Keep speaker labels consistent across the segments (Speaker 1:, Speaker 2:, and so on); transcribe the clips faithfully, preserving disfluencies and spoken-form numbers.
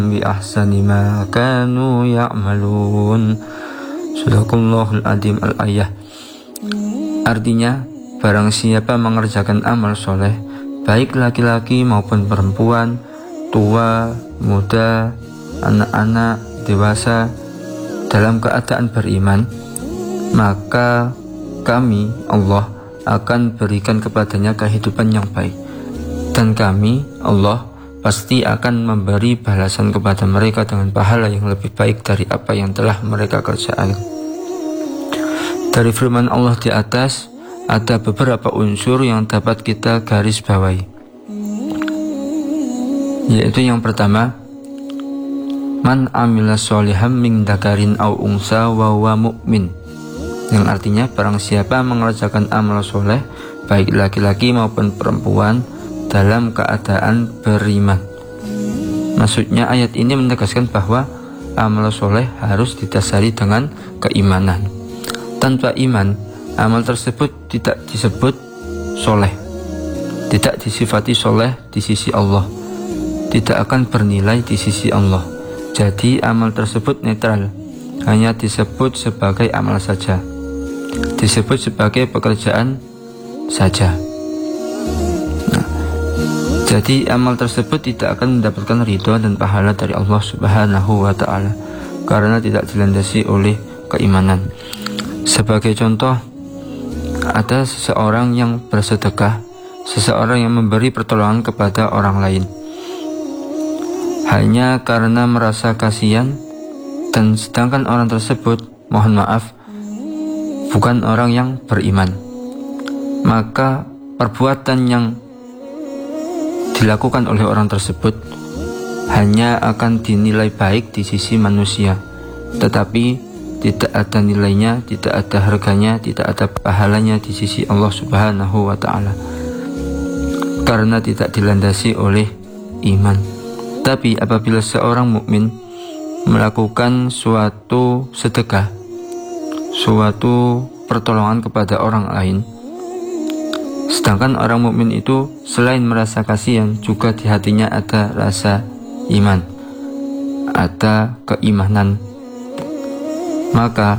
Speaker 1: bi ahsani ma kanu ya'malun. Sadaqallahul adzim al-ayah. Artinya, barang siapa mengerjakan amal soleh, baik laki-laki maupun perempuan, tua, muda, anak-anak, dewasa, dalam keadaan beriman, maka kami, Allah, akan berikan kepadanya kehidupan yang baik. Dan kami, Allah, pasti akan memberi balasan kepada mereka dengan pahala yang lebih baik dari apa yang telah mereka kerjakan. Dari firman Allah di atas, ada beberapa unsur yang dapat kita garis bawahi. Yaitu yang pertama, man amila sholihan min dzakarin aw unsa wa huwa mu'min. Yang artinya, barang siapa mengerjakan amal soleh, baik laki-laki maupun perempuan, dalam keadaan beriman. Maksudnya ayat ini menegaskan bahwa amal soleh harus didasari dengan keimanan. Tanpa iman, amal tersebut tidak disebut soleh, tidak disifati soleh di sisi Allah, tidak akan bernilai di sisi Allah. Jadi amal tersebut netral, hanya disebut sebagai amal saja, disebut sebagai pekerjaan saja. Jadi amal tersebut tidak akan mendapatkan ridho dan pahala dari Allah Subhanahu wa ta'ala, karena tidak dilandasi oleh keimanan. Sebagai contoh, ada seseorang yang bersedekah, seseorang yang memberi pertolongan kepada orang lain, hanya karena merasa kasihan, dan sedangkan orang tersebut, mohon maaf, bukan orang yang beriman. Maka perbuatan yang dilakukan oleh orang tersebut hanya akan dinilai baik di sisi manusia, tetapi tidak ada nilainya, tidak ada harganya, tidak ada pahalanya di sisi Allah Subhanahu wa ta'ala, karena tidak dilandasi oleh iman. Tapi apabila seorang mukmin melakukan suatu sedekah, suatu pertolongan kepada orang lain, sedangkan orang mukmin itu selain merasa kasihan, juga di hatinya ada rasa iman, ada keimanan, maka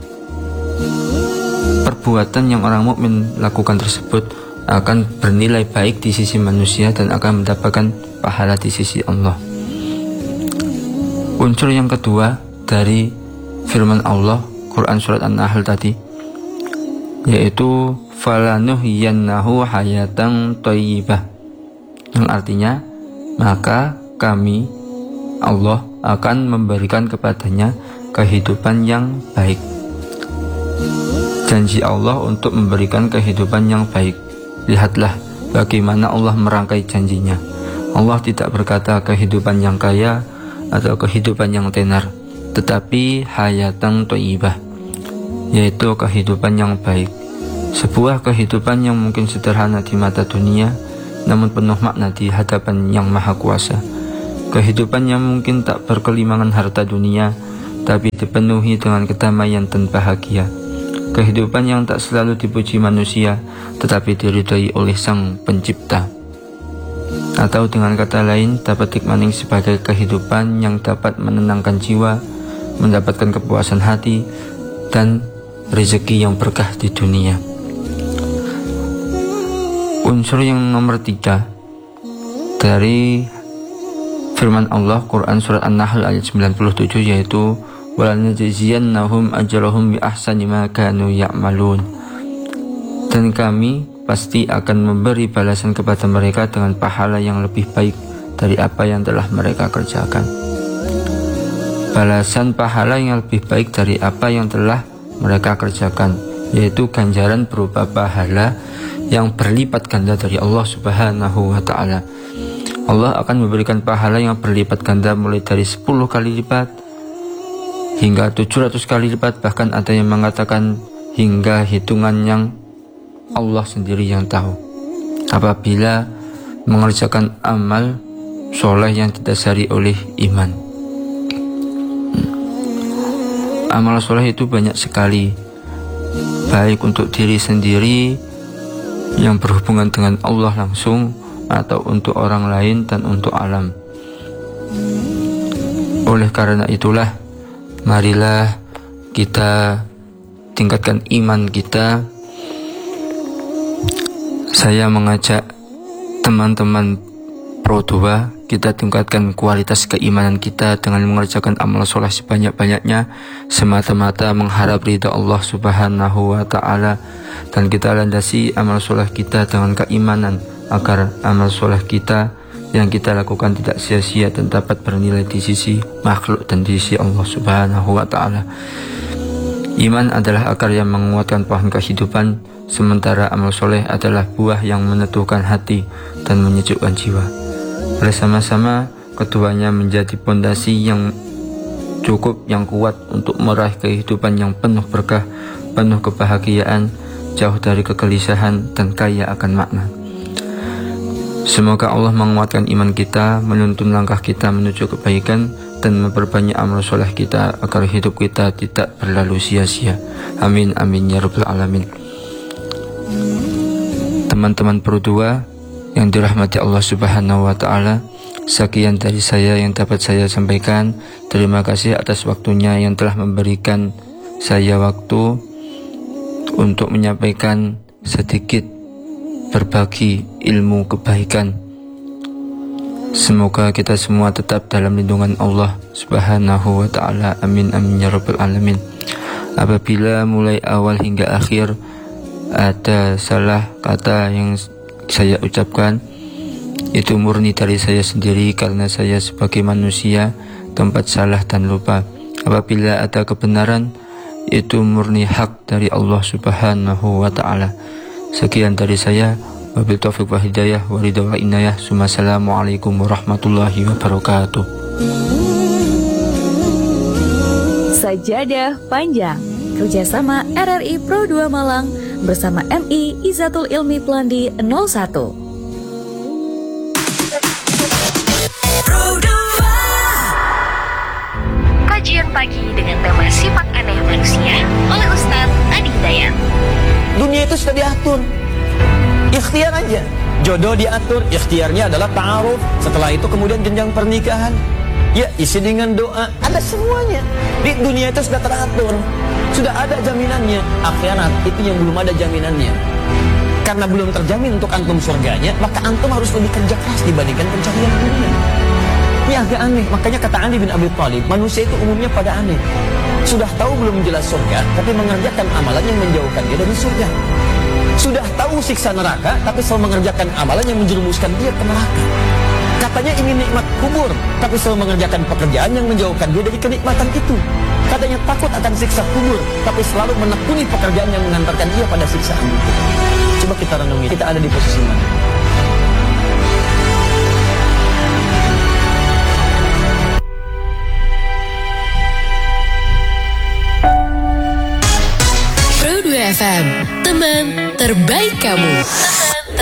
Speaker 1: perbuatan yang orang mukmin lakukan tersebut akan bernilai baik di sisi manusia dan akan mendapatkan pahala di sisi Allah. Unsur yang kedua dari firman Allah, Quran surat An-Nahl tadi, yaitu falanuhyiyannahu hayatan thayyibah, yang artinya, maka kami, Allah, akan memberikan kepadanya kehidupan yang baik. Janji Allah untuk memberikan kehidupan yang baik. Lihatlah bagaimana Allah merangkai janjinya. Allah tidak berkata kehidupan yang kaya atau kehidupan yang tenar, tetapi hayatan thayyibah, yaitu kehidupan yang baik. Sebuah kehidupan yang mungkin sederhana di mata dunia, namun penuh makna di hadapan Yang Maha Kuasa. Kehidupan yang mungkin tak berkelimangan harta dunia, tapi dipenuhi dengan kedamaian dan bahagia. Kehidupan yang tak selalu dipuji manusia, tetapi diridhai oleh Sang Pencipta. Atau dengan kata lain, dapat dikmaning sebagai kehidupan yang dapat menenangkan jiwa, mendapatkan kepuasan hati, dan rezeki yang berkah di dunia. Unsur yang nomor tiga dari firman Allah, Quran surat An-Nahl ayat sembilan puluh tujuh, yaitu walanajziyannahum ajrahum bi ahsani ma kanu ya'malun. Dan kami pasti akan memberi balasan kepada mereka dengan pahala yang lebih baik dari apa yang telah mereka kerjakan. Balasan pahala yang lebih baik dari apa yang telah mereka kerjakan, yaitu ganjaran berupa pahala yang berlipat ganda dari Allah Subhanahu wa ta'ala. Allah akan memberikan pahala yang berlipat ganda mulai dari sepuluh kali lipat hingga tujuh ratus kali lipat, bahkan ada yang mengatakan hingga hitungan yang Allah sendiri yang tahu, apabila mengerjakan amal soleh yang didasari oleh iman. Amal soleh itu banyak sekali, baik untuk diri sendiri yang berhubungan dengan Allah langsung, atau untuk orang lain dan untuk alam. Oleh karena itulah, marilah kita tingkatkan iman kita. Saya mengajak teman-teman Pro dua, kita tingkatkan kualitas keimanan kita dengan mengerjakan amal soleh sebanyak-banyaknya, semata-mata mengharap ridha Allah Subhanahu wa Ta'ala, dan kita landasi amal soleh kita dengan keimanan agar amal soleh kita yang kita lakukan tidak sia-sia dan dapat bernilai di sisi makhluk dan di sisi Allah Subhanahu wa Ta'ala. Iman adalah akar yang menguatkan pohon kehidupan, sementara amal soleh adalah buah yang meneduhkan hati dan menyejukkan jiwa. Bersama-sama keduanya menjadi pondasi yang cukup, yang kuat untuk meraih kehidupan yang penuh berkah, penuh kebahagiaan, jauh dari kegelisahan dan kaya akan makna. Semoga Allah menguatkan iman kita, menuntun langkah kita menuju kebaikan, dan memperbanyak amal soleh kita agar hidup kita tidak berlalu sia-sia. Amin amin ya rabbal alamin. Teman-teman Pro dua yang dirahmati Allah Subhanahu wa Ta'ala, sekian dari saya yang dapat saya sampaikan. Terima kasih atas waktunya yang telah memberikan saya waktu untuk menyampaikan sedikit berbagi ilmu kebaikan. Semoga kita semua tetap dalam lindungan Allah Subhanahu wa Ta'ala. Amin amin ya rabbal alamin. Apabila mulai awal hingga akhir ada salah kata yang saya ucapkan, itu murni dari saya sendiri, karena saya sebagai manusia tempat salah dan lupa. Apabila ada kebenaran, itu murni hak dari Allah Subhanahu wa Ta'ala. Sekian dari saya, wabil taufiq wa hidayah wa ridha wa inayah. Assalamualaikum warahmatullahi wabarakatuh.
Speaker 2: Sajadah Panjang, kerjasama R R I Pro dua Malang bersama M I Izzatul Ilmi Plandi nol satu.
Speaker 3: Pro dua. Kajian pagi dengan tema sifat aneh manusia oleh Ustaz Adi Hidayat.
Speaker 4: Dunia itu sudah diatur, ikhtiar aja. Jodoh diatur, ikhtiarnya adalah ta'aruf. Setelah itu kemudian jenjang pernikahan, ya isi dengan doa. Ada semuanya. Di dunia itu sudah teratur, sudah ada jaminannya. Akhirat itu yang belum ada jaminannya. Karena belum terjamin untuk antum surganya, maka antum harus lebih kerja keras dibandingkan pencarian dunia. Ini agak aneh. Makanya kata Ali bin Abi Thalib, manusia itu umumnya pada aneh. Sudah tahu belum jelas surga, tapi mengerjakan amalan yang menjauhkan dia dari surga. Sudah tahu siksa neraka, tapi selalu mengerjakan amalan yang menjerumuskan dia ke neraka. Katanya ingin nikmat kubur, tapi selalu mengerjakan pekerjaan yang menjauhkan dia dari kenikmatan itu. Katanya takut akan siksa kubur, tapi selalu menekuni pekerjaan yang mengantarkan dia pada siksaan itu. Coba kita renungi, kita ada di posisi mana?
Speaker 3: Pro dua F M, teman terbaik kamu.